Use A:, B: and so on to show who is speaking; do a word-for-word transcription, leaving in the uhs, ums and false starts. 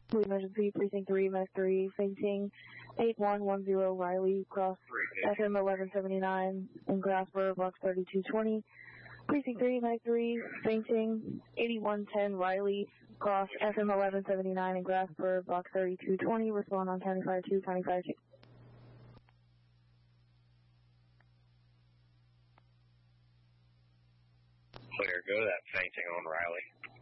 A: Emergency, Precinct three, Max three, fainting, eight one one zero Riley, cross F M eleven seventy-nine in Grasper, box thirty-two twenty. Precinct three, Max three, fainting, eighty-one ten Riley, cross F M eleven seventy-nine in Grasper, box thirty-two twenty. Respond on County Fire two, County Fire two.
B: Clear, go to that fainting on Riley.